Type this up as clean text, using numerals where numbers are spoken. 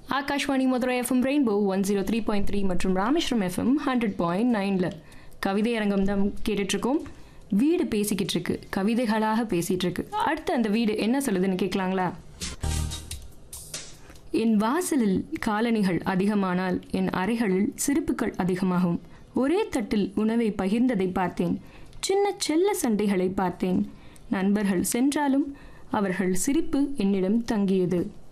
Akashvani Madurai FM rainbow 103.3 மற்றும் Rameswaram FM 100.9ல கவிதை அரங்கம் தான் கேட்டுட்ருக்கோம். வீடு பேசிக்கிட்டு இருக்கு, கவிதைகளாக பேசிகிட்டு இருக்கு. அடுத்து அந்த வீடு என்ன சொல்லுதுன்னு கேட்கலாங்களா? என் வாசலில் காலணிகள் அதிகமானால் என் அறைகளில் சிரிப்புகள் அதிகமாகும். ஒரே தட்டில் உணவை பகிர்ந்ததை பார்த்தேன். சின்ன செல்ல சண்டைகளை பார்த்தேன். நண்பர்கள் சென்றாலும் அவர்கள் சிரிப்பு என்னிடம் தங்கியது.